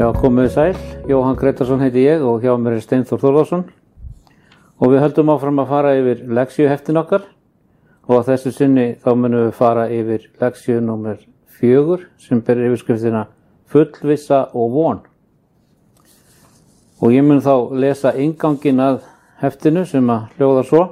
Já, komið sæl, Jóhann Gretarsson heiti ég og hjá mér Steinþór Þórðarsson og við höldum áfram að fara yfir lektíuheftin okkar og að þessu sinni þá munum við fara yfir lektíu númer 4 sem ber yfirskriftina Fullvissa og von. Og ég mun þá lesa innganginn að heftinu sem að hljóðar svo.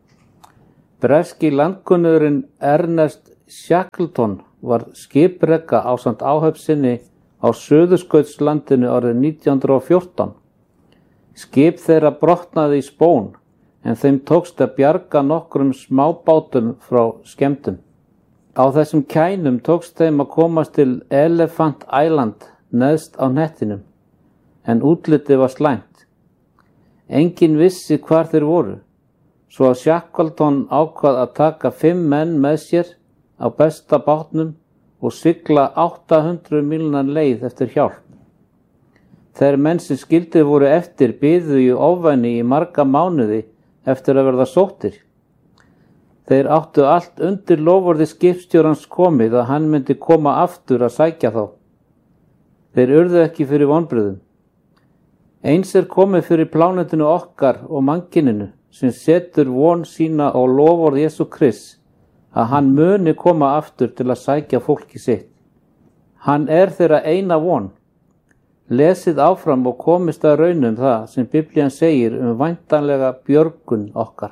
Breski landkunnurinn Ernest Shackleton var skiprekka ásamt áhöfn sinni á Suðurskautslandinu árið 1914. Skip þeirra brotnaði í spón en þeim tókst að bjarga nokkrum smábátum frá skemmdum. Á þessum kænum tókst þeim að komast til Elephant Island neðst á hnettinum en útlitið var slæmt. Enginn vissi hvar þeir voru, svo að Shackleton ákvað að taka 5 menn með sér á besta bátnum og sigla 800 mílna leið eftir hjálp. Þeir menn sem skildir voru eftir biðu í ofvæni í marga mánuði eftir að verða sóttir. Þeir áttu allt undir loforði skipstjórans komið að hann myndi koma aftur að sækja þá. Þeir urðu ekki fyrir vonbrigðum. Eins komið fyrir plánetinu okkar og mannkyninu sem setur von sína á loforð Jesú Krists að hann muni koma aftur til að sækja fólki sitt. Hann þeirra eina von. Lesið áfram og komist að raunum það sem Biblían segir væntanlega björgun okkar.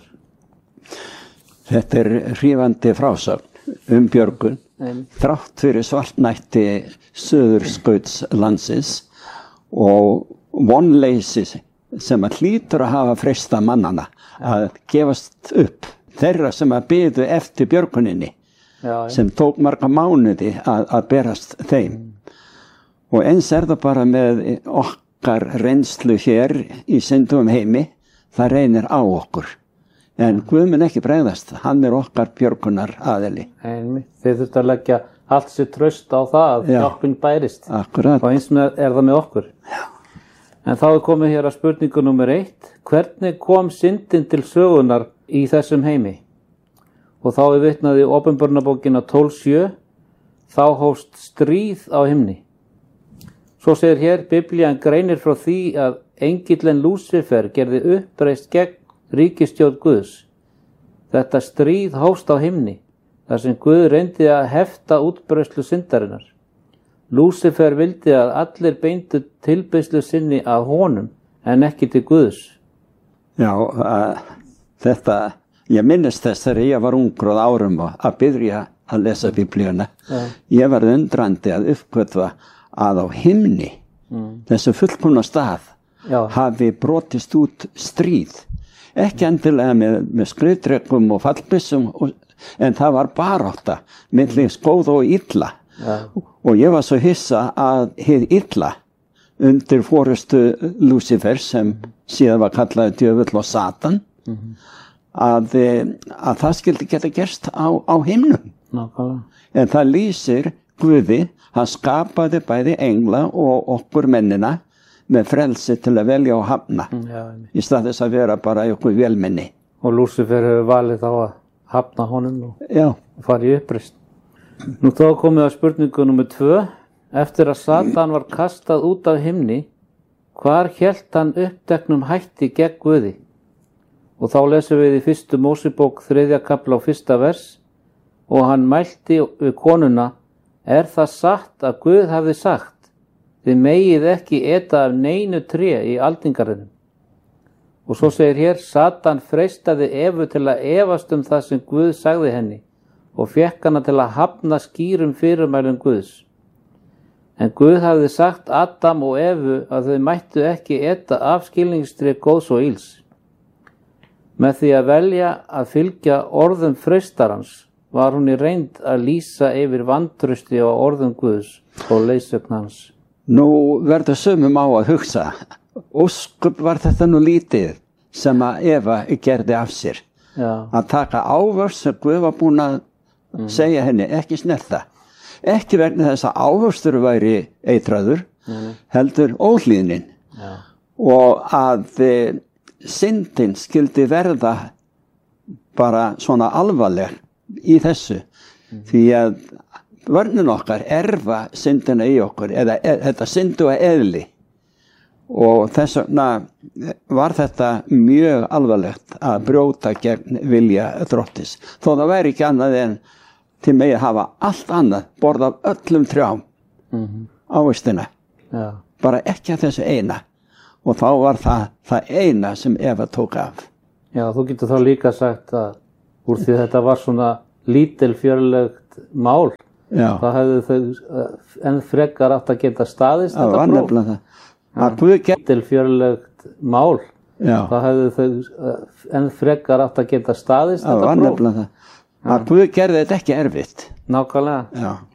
Þetta hrífandi frásögn björgun, þrátt fyrir svartnætti Suðurskautslandsins og vonleysi sem að hlýtur að hafa freistað mannana að gefast upp. Þeirra sem að biðu eftir björguninni sem tók marga mánuði að berast þeim. Og eins það bara með okkar reynslu hér í syndugum heimi, það reynir á okkur. En Guð mun ekki bregðast, hann okkar björgunar aðili. Þið þurftu að leggja allt sér traust á það að hjálpin bærist. Akkurat. Og eins það með okkur. Já. En þá komið hér að spurningu númer 1. Hvernig kom syndin til sögunar í þessum heimi? Og þá vitnað í Opinberunarbókina 12:7. Þá hófst stríð á himni. Svo segir hér, Biblían greinir frá því að engillinn Lúsifer gerði uppreist gegn ríkisstjórn Guðs. Þetta stríð hófst á himni, þar sem Guð reyndi að hefta útbreiðslu syndarinnar. Lúsifer vildi að allir beindu tilbeiðslu sinni að honum en ekki til Guðs. Já, ég minnist þess þegar ég var ungur á árum að byrja að lesa Biblíuna. Ég var undrandi að uppgötva að á himni, þessu fullkomna stað, hafi brotist út stríð. Ekki endilega með skriðdrekum og fallbyssum, en það var barátta milli góða og illa. Og ég var svo hissa að hið illa undir forystu Lúsifer sem síðan var kallaði djöfull og Satan, að það skildi geta gerst á himnum. En það lýsir Guði, hann skapaði bæði engla og okkur mennina með frelsi til að velja og hafna í stað þess að vera bara okkur velmenni. Og Lúsifer hefur valið þá að hafna honum og fara í uppreist. Nú þá komið að spurningu númer 2. Eftir að Satan var kastað út af himni, hvar hélt hann uppteknum hætti gegn Guði? Og þá lesum við í 1. Mósebók 3. kafla og 1. vers og hann mælti við konuna, það satt að Guð hafði sagt, þið megið ekki eta af neinu tré í aldingarðinum. Og svo segir hér, Satan freistaði Evu til að efast það sem Guð sagði henni og fekk hana til að hafna skýrum fyrirmælum Guðs. En Guð hafði sagt Adam og Evu að þau mættu ekki eta af skilningstré góðs og ills. Með því að velja að fylgja orðum freistarans var hún í reynd að lýsa yfir vantrausti á orðum Guðs og leiðsögn hans. Nú verður sumum á að hugsa, ósköp var þetta nú lítið sem að Eva gerði af sér. Að taka ávöxt sem Guð var búin að segja henni, ekki snerta. Ekki vegna þess að ávöxtur væri eitraður, heldur óhlýðnin. Og að syndin skildi verða bara svona alvarleg í þessu. Því að börnin okkar erfa syndina í okkur, eða þetta synduga eðli. og þess vegna var þetta mjög alvarlegt að brjóta gegn vilja Drottins, þó það væri ekki annað en til megi hafa allt annað, borða af öllum trjám ávistina, bara ekki að þessu eina, og þá var það eina sem Eva tók af. Já, þú getur þá líka sagt að úr því þetta var svona lítilfjörlegt mál, þá hefðu þau enn frekar átt að geta staðist þetta próf. Það var nefnilega það. Lítilfjörlegt mál, þá hefðu þau enn frekar átt að geta staðist þetta próf. Það var nefnilega það. Að Guð gerði þetta ekki erfitt. Nákvæmlega. Já.